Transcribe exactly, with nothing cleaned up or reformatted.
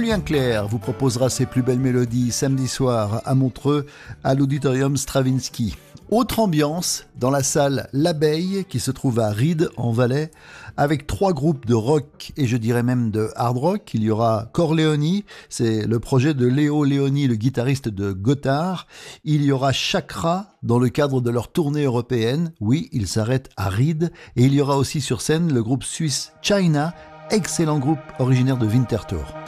Julien Clerc vous proposera ses plus belles mélodies samedi soir à Montreux, à l'Auditorium Stravinsky. Autre ambiance dans la salle L'Abeille qui se trouve à Ried en Valais avec trois groupes de rock et je dirais même de hard rock. Il y aura Corleone, c'est le projet de Léo Léoni, le guitariste de Gotthard. Il y aura Chakra dans le cadre de leur tournée européenne. Oui, ils s'arrêtent à Ried. Et il y aura aussi sur scène le groupe suisse China, excellent groupe originaire de Winterthur.